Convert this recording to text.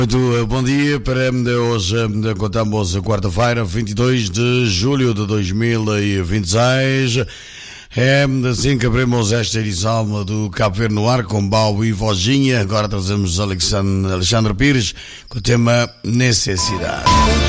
Muito bom dia para hoje. Contamos a quarta-feira, 22 de julho de 2026. É assim que abrimos esta edição do Cabo Verde no ar com Bau e Vozinha. Agora trazemos Alexandre Pires com o tema Necessidade.